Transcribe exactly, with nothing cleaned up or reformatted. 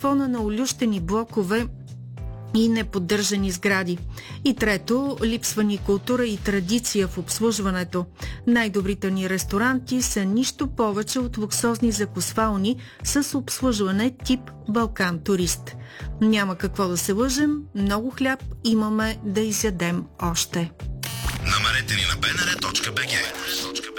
фона на олющени блокове и неподдържани сгради. И трето, липсва ни култура и традиция в обслужването. Най-добрите ни ресторанти са нищо повече от луксозни закусвални с обслужване тип Балкан турист. Няма какво да се лъжем, много хляб имаме да изядем още. Намерете ни на бнр точка бг.